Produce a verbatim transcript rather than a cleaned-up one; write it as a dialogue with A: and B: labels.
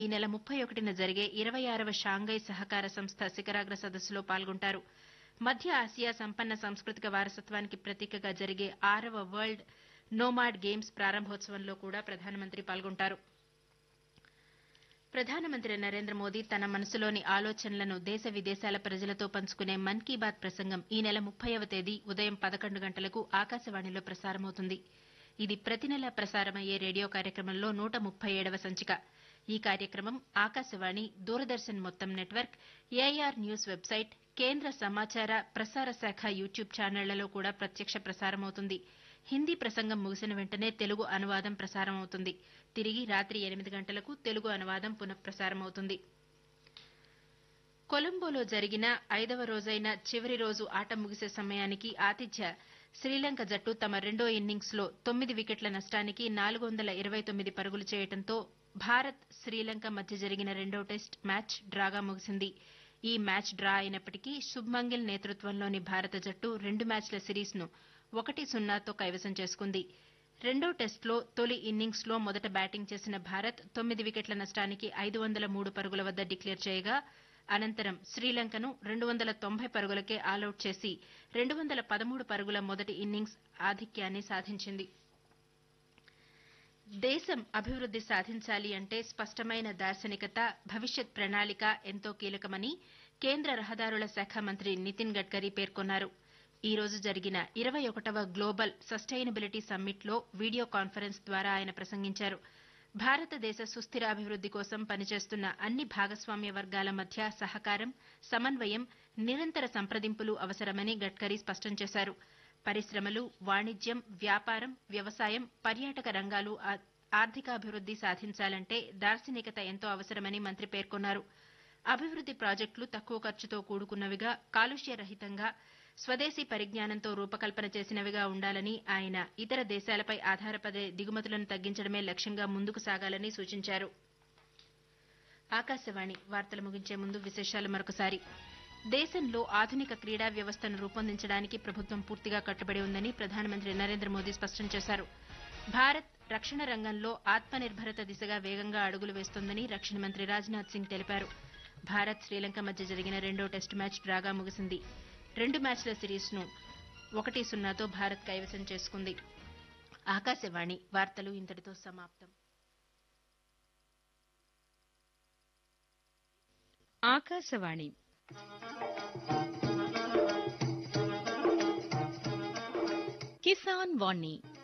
A: ఈ నెల ముప్పై ఒకటిన జరిగే ఇరవై ఆరవ షాంఘై సహకార సంస్థ శిఖరాగ్ర సదస్సులో పాల్గొంటారు. మధ్య ఆసియా సంపన్న సాంస్కృతిక వారసత్వానికి ప్రతీకగా జరిగే ఆరవ వరల్డ్ నోమాడ్ గేమ్స్ ప్రారంభోత్సవంలో కూడా ప్రధానమంత్రి పాల్గొంటారు. ప్రధానమంత్రి నరేంద్ర మోదీ తన మనసులోని ఆలోచనలను దేశ విదేశాల ప్రజలతో పంచుకునే మన్ కీ బాత్ ప్రసంగం ఈ నెల ముప్పైవ తేదీ ఉదయం పదకొండు గంటలకు ఆకాశవాణిలో ప్రసారమవుతుంది. ఇది ప్రతి నెలా ప్రసారమయ్యే రేడియో కార్యక్రమంలో నూట ముప్పై ఏడవ సంచిక. ఈ కార్యక్రమం ఆకాశవాణి, దూరదర్శన్ మొత్తం నెట్వర్క్, ఏఐఆర్ న్యూస్ వెబ్సైట్, కేంద్ర సమాచార ప్రసార శాఖ యూట్యూబ్ ఛానళ్లలో కూడా ప్రత్యక్ష ప్రసారమవుతుంది. హిందీ ప్రసంగం ముగిసిన వెంటనే తెలుగు అనువాదం ప్రసారమవుతుంది. తిరిగి రాత్రి ఎనిమిది గంటలకు తెలుగు అనువాదం పునఃప్రసారమవుతుంది. కొలంబోలో జరిగిన ఐదవ రోజైన చివరి రోజు ఆట ముగిసే సమయానికి ఆతిథ్య శ్రీలంక జట్టు తమ రెండో ఇన్నింగ్స్లో తొమ్మిది వికెట్ల నష్టానికి నాలుగు వందల ఇరవై తొమ్మిది పరుగులు చేయడంతో భారత్ శ్రీలంక మధ్య జరిగిన రెండో టెస్ట్ మ్యాచ్ డ్రాగా ముగిసింది. ఈ మ్యాచ్ డ్రా అయినప్పటికీ శుభ్మన్ గిల్ నేతృత్వంలోని భారత జట్టు రెండు మ్యాచ్ల సిరీస్ను ఒకటి సున్నాతో కైవసం చేసుకుంది. రెండో టెస్టులో తొలి ఇన్నింగ్స్లో మొదట బ్యాటింగ్ చేసిన భారత్ తొమ్మిది వికెట్ల నష్టానికి ఐదు వందల మూడు పరుగుల వద్ద డిక్లేర్ చేయగా అనంతరం శ్రీలంకను రెండు వందల తొంభై పరుగులకే ఆలౌట్ చేసి రెండు వందల పదమూడు పరుగుల మొదటి ఇన్నింగ్స్ ఆధిక్యాన్ని సాధించింది. దేశం అభివృద్ది సాధించాలి అంటే స్పష్టమైన దార్శనికత, భవిష్యత్ ప్రణాళిక ఎంతో కీలకమని కేంద్ర రహదారుల శాఖ మంత్రి నితిన్ గడ్కరీ పేర్కొన్నారు. ఈ రోజు జరిగిన ఇరవై ఒకటవ గ్లోబల్ సస్టైనబిలిటీ సమ్మిట్లో వీడియో కాన్ఫరెన్స్ ద్వారా ఆయన ప్రసంగించారు. భారతదేశ సుస్థిరాభివృద్ది కోసం పనిచేస్తున్న అన్ని భాగస్వామ్య వర్గాల మధ్య సహకారం, సమన్వయం, నిరంతర సంప్రదింపులు అవసరమని గడ్కరీ స్పష్టం చేశారు. పరిశ్రమలు, వాణిజ్యం, వ్యాపారం, వ్యవసాయం, పర్యాటక రంగాలు ఆర్థికాభివృద్ది సాధించాలంటే దార్శనికత ఎంతో అవసరమని మంత్రి పేర్కొన్నారు. అభివృద్ది ప్రాజెక్టులు తక్కువ ఖర్చుతో కూడుకున్నవిగా, కాలుష్య రహితంగా, స్వదేశీ పరిజ్ఞానంతో రూపకల్పన చేసినవిగా ఉండాలని ఆయన ఇతర దేశాలపై ఆధారపడే దిగుమతులను తగ్గించడమే లక్ష్యంగా ముందుకు సాగాలని సూచించారు. ఆకాశవాణి వార్తలు ముగించే ముందు విశేషాలు మరొకసారి. దేశంలో ఆధునిక క్రీడా వ్యవస్థను రూపొందించడానికి ప్రభుత్వం పూర్తిగా కట్టుబడి ఉందని ప్రధానమంత్రి నరేంద్ర మోదీ స్పష్టం చేశారు. భారత్ రక్షణ రంగంలో ఆత్మనిర్భరత దిశగా వేగంగా అడుగులు వేస్తోందని రక్షణ మంత్రి రాజ్నాథ్ సింగ్ తెలిపారు. భారత్ శ్రీలంక మధ్య జరిగిన రెండో టెస్టు మ్యాచ్ డ్రాగా ముగిసింది. రెండు మ్యాచ్ల సిరీస్ను ఒకటి సున్నాతో భారత్ కైవసం చేసుకుంది. ఆకాశవాణి వార్తలు ఇంతటితో సమాప్తం.
B: ఆకాశవాణి కిసాన్ వాణి